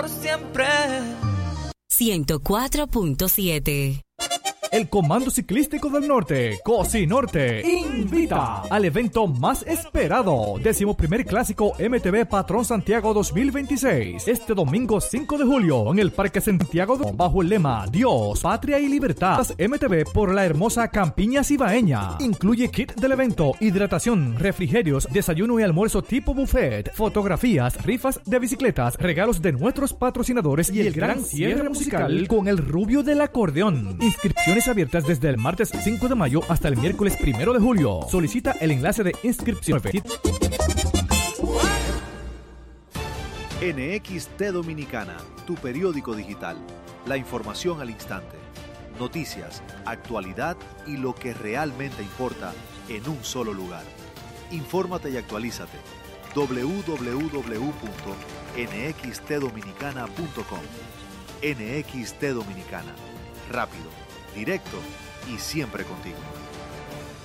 Siempre 104.7. El Comando Ciclístico del Norte, COSI Norte, invita al evento más esperado, 11º Clásico MTB Patrón Santiago 2026, este domingo 5 de julio en el Parque Santiago, bajo el lema Dios, Patria y Libertad. MTB por la hermosa Campiña Cibaeña. Incluye kit del evento, hidratación, refrigerios, desayuno y almuerzo tipo buffet, fotografías, rifas de bicicletas, regalos de nuestros patrocinadores y el gran cierre musical con el Rubio del Acordeón. Inscripciones abiertas desde el martes 5 de mayo hasta el miércoles 1 de julio. Solicita el enlace de inscripción. NXT Dominicana, tu periódico digital. La información al instante. Noticias, actualidad y lo que realmente importa en un solo lugar. Infórmate y actualízate. www.nxtdominicana.com. NXT Dominicana. Rápido, directo y siempre contigo.